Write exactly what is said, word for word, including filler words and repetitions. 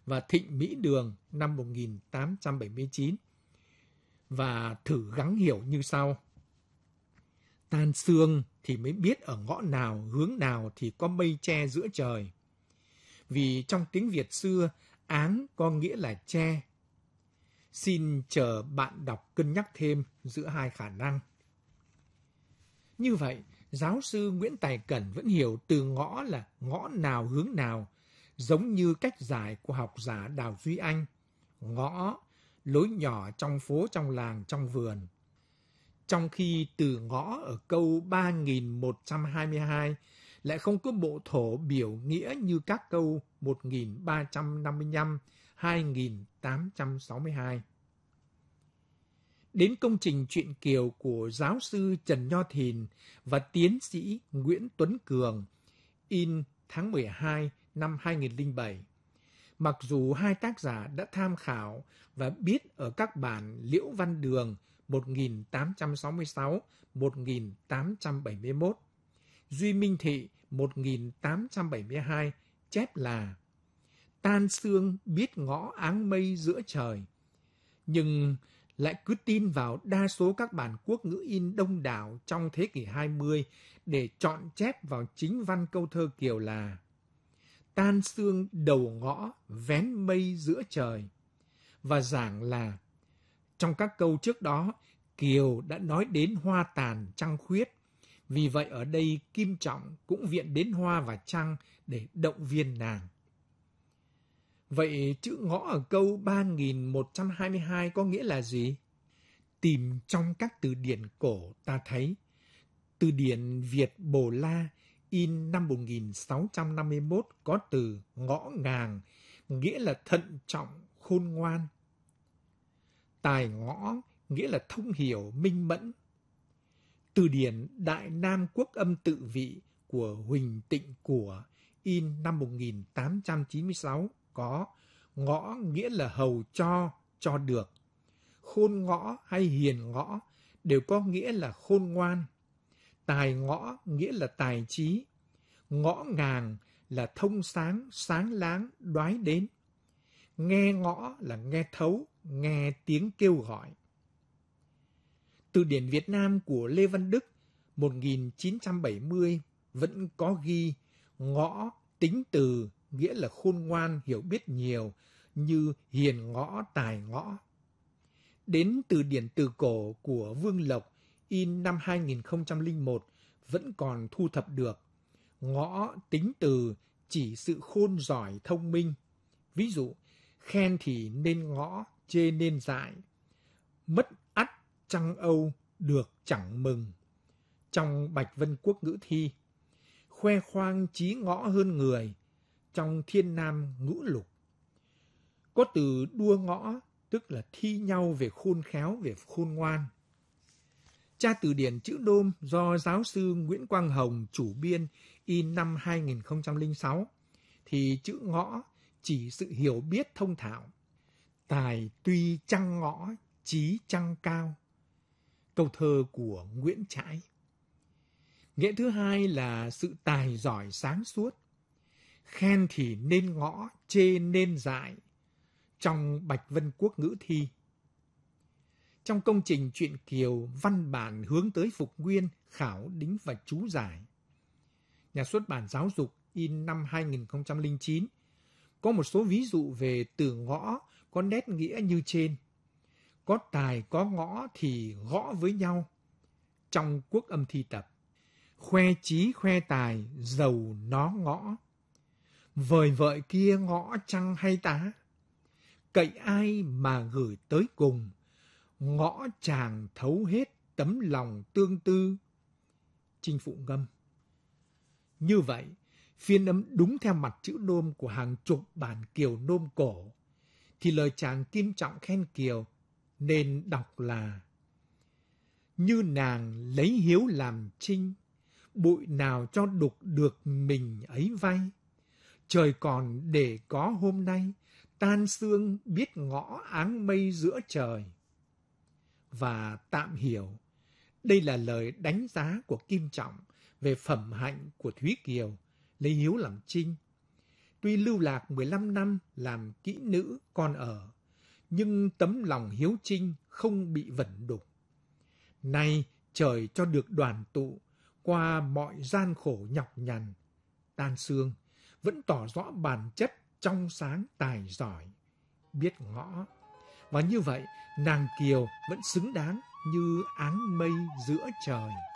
và Thịnh Mỹ Đường năm một nghìn tám trăm bảy mươi chín. Và thử gắng hiểu như sau. Tan sương thì mới biết ở ngõ nào, hướng nào thì có mây che giữa trời. Vì trong tiếng Việt xưa, áng có nghĩa là che. Xin chờ bạn đọc cân nhắc thêm giữa hai khả năng. Như vậy, giáo sư Nguyễn Tài Cẩn vẫn hiểu từ ngõ là ngõ nào hướng nào, giống như cách giải của học giả Đào Duy Anh. Ngõ, lối nhỏ trong phố, trong làng, trong vườn. Trong khi từ ngõ ở câu ba nghìn một trăm hai mươi hai lại không có bộ thổ biểu nghĩa như các câu một nghìn ba trăm năm mươi lăm, hai nghìn tám trăm sáu mươi hai. Đến công trình truyện Kiều của giáo sư Trần Nho Thìn và tiến sĩ Nguyễn Tuấn Cường, in tháng mười hai năm hai nghìn lẻ bảy. Mặc dù hai tác giả đã tham khảo và biết ở các bản Liễu Văn Đường một nghìn tám trăm sáu mươi sáu đến một nghìn tám trăm bảy mươi mốt, Duy Minh Thị một nghìn tám trăm bảy mươi hai chép là tan sương biết ngõ áng mây giữa trời, nhưng lại cứ tin vào đa số các bản quốc ngữ in đông đảo trong thế kỷ hai mươi để chọn chép vào chính văn câu thơ Kiều là tan sương đầu ngõ vén mây giữa trời, và giảng là trong các câu trước đó Kiều đã nói đến hoa tàn trăng khuyết, vì vậy ở đây Kim Trọng cũng viện đến hoa và trăng để động viên nàng. Vậy chữ ngõ ở câu ba nghìn một trăm hai mươi hai có nghĩa là gì? Tìm trong các từ điển cổ ta thấy, từ điển Việt Bồ La in năm một nghìn sáu trăm năm mươi mốt có từ ngõ ngàng, nghĩa là thận trọng, khôn ngoan. Tài ngõ nghĩa là thông hiểu, minh mẫn. Từ điển Đại Nam Quốc âm tự vị của Huỳnh Tịnh Của in năm một nghìn tám trăm chín mươi sáu có ngõ nghĩa là hầu cho, cho được. Khôn ngõ hay hiền ngõ đều có nghĩa là khôn ngoan. Tài ngõ nghĩa là tài trí. Ngõ ngàng là thông sáng, sáng láng, đoái đến. Nghe ngõ là nghe thấu, nghe tiếng kêu gọi. Từ điển Việt Nam của Lê Văn Đức một nghìn chín trăm bảy mươi vẫn có ghi ngõ tính từ nghĩa là khôn ngoan, hiểu biết nhiều, như hiền ngõ, tài ngõ. Đến từ điển từ cổ của Vương Lộc in năm hai nghìn không trăm lẻ một vẫn còn thu thập được ngõ tính từ chỉ sự khôn giỏi thông minh. Ví dụ, khen thì nên ngõ, chê nên dại. Mất ắt trăng âu, được chẳng mừng. Trong Bạch Vân Quốc ngữ thi, khoe khoang trí ngõ hơn người. Trong Thiên Nam ngũ lục, có từ đua ngõ, tức là thi nhau về khôn khéo, về khôn ngoan. Tra từ điển chữ Đôm do giáo sư Nguyễn Quang Hồng chủ biên in năm hai nghìn không trăm lẻ sáu, thì chữ ngõ chỉ sự hiểu biết thông thạo. Tài tuy chăng ngõ, trí chăng cao. Câu thơ của Nguyễn Trãi. Nghĩa thứ hai là sự tài giỏi sáng suốt. Khen thì nên ngõ, chê nên dại. Trong Bạch Vân Quốc ngữ thi. Trong công trình truyện Kiều, văn bản hướng tới phục nguyên, khảo đính và chú giải. Nhà xuất bản Giáo dục in năm hai nghìn không trăm lẻ chín có một số ví dụ về từ ngõ có nét nghĩa như trên. Có tài có ngõ thì gõ với nhau. Trong Quốc âm thi tập, khoe trí khoe tài, giàu nó ngõ. Vời vợi kia ngõ trăng hay tá, cậy ai mà gửi tới cùng. Ngõ chàng thấu hết tấm lòng tương tư. Chinh Phụ Ngâm. Như vậy, phiên âm đúng theo mặt chữ Nôm của hàng chục bản Kiều Nôm cổ, thì lời chàng Kim Trọng khen Kiều nên đọc là: như nàng lấy hiếu làm trinh, bụi nào cho đục được mình ấy vay. Trời còn để có hôm nay, tan sương biết ngõ áng mây giữa trời. Và tạm hiểu, đây là lời đánh giá của Kim Trọng về phẩm hạnh của Thúy Kiều, lấy hiếu làm trinh. Tuy lưu lạc mười lăm năm làm kỹ nữ con ở, nhưng tấm lòng hiếu trinh không bị vẩn đục. Nay trời cho được đoàn tụ, qua mọi gian khổ nhọc nhằn, tan xương, vẫn tỏ rõ bản chất trong sáng tài giỏi, biết ngõ. Và như vậy, nàng Kiều vẫn xứng đáng như áng mây giữa trời.